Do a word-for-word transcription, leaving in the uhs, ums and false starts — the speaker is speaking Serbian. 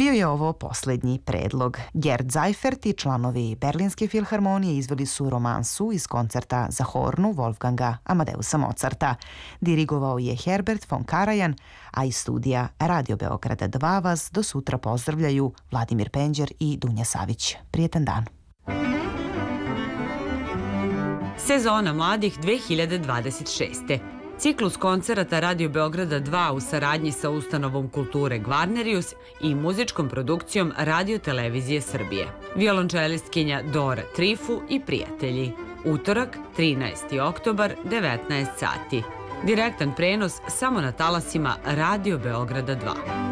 Bio je ovo posljednji predlog. Gerd Seifert i članovi Berlinske filharmonije izveli su romansu iz koncerta za hornu Wolfganga Amadeusa Mozarta. Dirigovao je Herbert von Karajan, a iz studija Radio Beograda dva vas do sutra pozdravljaju Vladimir Penđer i Dunja Savić. Prijetan dan. Sezona mladih dve hiljade dvadeset šeste. Ciklus koncerata Radio Beograda dva u saradnji sa Ustanovom kulture Gvarnerius i muzičkom produkcijom Radio Televizije Srbije. Violončelistkinja Dora Trifu i prijatelji. Utorak, trinaesti oktobar, devetnaest sati. Direktan prenos samo na talasima Radio Beograda dva.